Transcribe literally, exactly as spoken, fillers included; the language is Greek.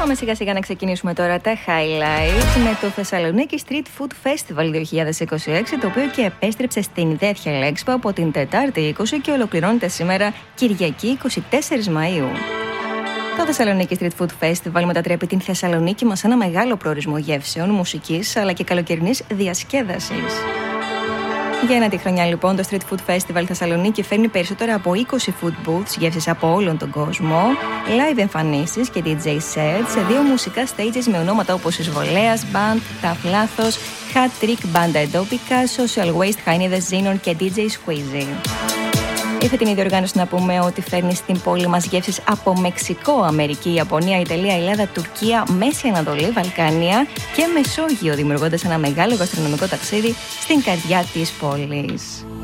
Πάμε σιγά σιγά να ξεκινήσουμε τώρα τα highlights με το Θεσσαλονίκη Street Food Festival δύο χιλιάδες είκοσι έξι, το οποίο και επέστρεψε στην Τέτχια Expo από την Τετάρτη είκοσι και ολοκληρώνεται σήμερα Κυριακή είκοσι τέσσερις Μαΐου. Το Θεσσαλονίκη Street Food Festival μετατρέπει την Θεσσαλονίκη μας σε ένα μεγάλο προορισμό γεύσεων, μουσικής αλλά και καλοκαιρινής διασκέδασης. Για ένα τη χρονιά λοιπόν το Street Food Festival Θεσσαλονίκη φέρνει περισσότερα από είκοσι food booths, γεύσεις από όλον τον κόσμο, live εμφανίσεις και ντι τζέι sets σε δύο μουσικά stages με ονόματα όπως Εισβολέας Band, Tough Λάθος, Hat Trick, Banda Εντόπικα, Social Waste, Χαϊνίδες Xenon και ντι τζέι Squeezy. Η φετινή διοργάνωση να πούμε ότι φέρνει στην πόλη μας γεύσεις από Μεξικό, Αμερική, Ιαπωνία, Ιταλία, Ελλάδα, Τουρκία, Μέση Ανατολή, Βαλκάνια και Μεσόγειο, δημιουργώντας ένα μεγάλο γαστρονομικό ταξίδι στην καρδιά της πόλης.